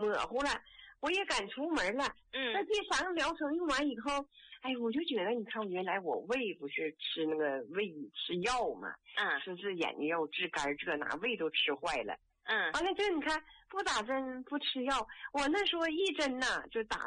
热乎了，我也敢出门了。那这3个疗程用完以后，哎，我就觉得，你看，原来我胃不是吃那个胃吃药嘛，吃眼睛药治肝这那，胃都吃坏了。完了这你看不打针不吃药，我那时候1针呐就打